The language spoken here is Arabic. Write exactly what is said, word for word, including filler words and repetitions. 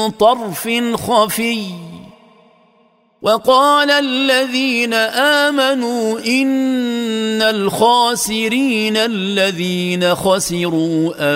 طرف خفي. وقال الذين آمنوا إن الخاسرين الذين خسروا